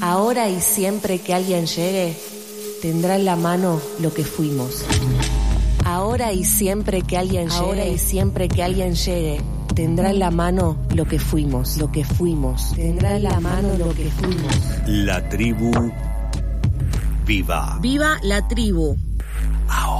Ahora y siempre que alguien llegue, tendrá en la mano lo que fuimos. Ahora y siempre que alguien llegue, tendrá en la mano lo que fuimos, tendrá en la mano lo que fuimos. La tribu viva. Viva la tribu. Ahora.